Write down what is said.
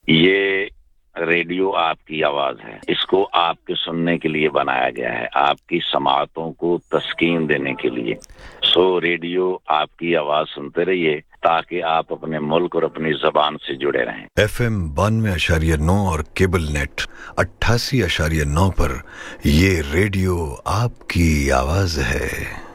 ये रेडियो आपकी आवाज है, इसको आपके सुनने के लिए बनाया गया है, आपकी समाअतों को तस्कीन देने के लिए। सो रेडियो आपकी आवाज सुनते रहिए ताकि आप अपने मुल्क और अपनी जबान से जुड़े रहें। FM 92.9 और केबल नेट 88.9 पर ये रेडियो आपकी आवाज है।